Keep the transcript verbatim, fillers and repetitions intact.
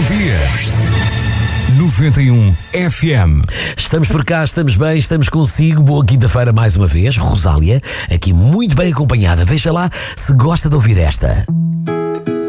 bom dia. noventa e um F M. Estamos por cá, estamos bem, estamos consigo. Boa quinta-feira mais uma vez. Rosália, aqui muito bem acompanhada. Veja lá se gosta de ouvir esta.